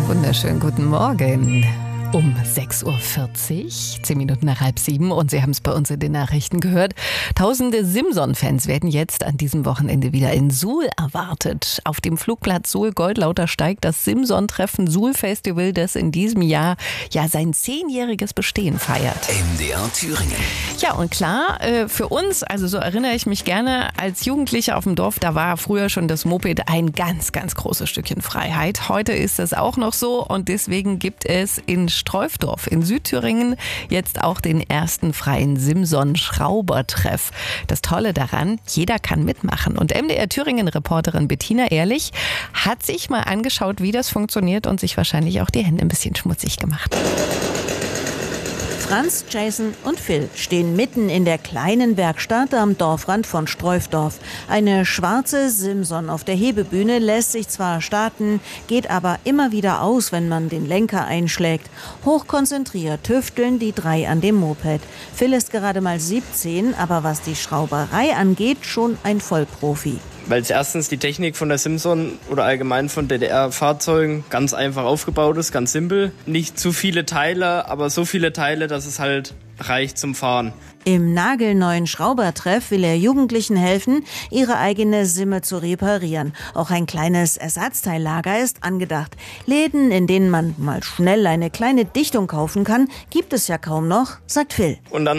Wunderschönen guten Morgen. Um 6.40 Uhr, 10 Minuten nach 6:30 und Sie haben es bei uns in den Nachrichten gehört. Tausende Simson-Fans werden jetzt an diesem Wochenende wieder in Suhl erwartet. Auf dem Flugplatz Suhl-Goldlauter steigt das Simson-Treffen Suhl-Festival, das in diesem Jahr ja sein 10-jähriges Bestehen feiert. MDR Thüringen. Ja, und klar, für uns, also so erinnere ich mich gerne, als Jugendliche auf dem Dorf, da war früher schon das Moped ein ganz, ganz großes Stückchen Freiheit. Heute ist es auch noch so und deswegen gibt es in Streufdorf in Südthüringen jetzt auch den ersten freien Simson-Schraubertreff. Das Tolle daran, jeder kann mitmachen. Und MDR Thüringen-Reporterin Bettina Ehrlich hat sich mal angeschaut, wie das funktioniert und sich wahrscheinlich auch die Hände ein bisschen schmutzig gemacht. Franz, Jason und Phil stehen mitten in der kleinen Werkstatt am Dorfrand von Streufdorf. Eine schwarze Simson auf der Hebebühne lässt sich zwar starten, geht aber immer wieder aus, wenn man den Lenker einschlägt. Hochkonzentriert tüfteln die drei an dem Moped. Phil ist gerade mal 17, aber was die Schrauberei angeht, schon ein Vollprofi. Weil es erstens die Technik von der Simson oder allgemein von DDR-Fahrzeugen ganz einfach aufgebaut ist, ganz simpel. Nicht zu viele Teile, aber so viele Teile, dass es halt reicht zum Fahren. Im nagelneuen Schraubertreff will er Jugendlichen helfen, ihre eigene Simme zu reparieren. Auch ein kleines Ersatzteillager ist angedacht. Läden, in denen man mal schnell eine kleine Dichtung kaufen kann, gibt es ja kaum noch, sagt Phil. Und dann